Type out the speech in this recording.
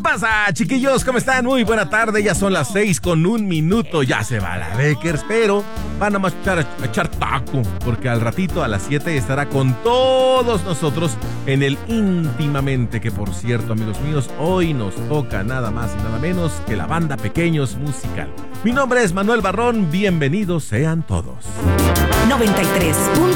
pasa, chiquillos? ¿Cómo están? Muy buena tarde, ya son las 6:01. Ya se va la Beckers, pero van a echar taco, porque al ratito a las 7 estará con todos nosotros en el Íntimamente, que por cierto, amigos míos, hoy nos toca nada más y nada menos que la banda Pequeños Musical. Mi nombre es Manuel Barrón, bienvenidos sean todos. 93.1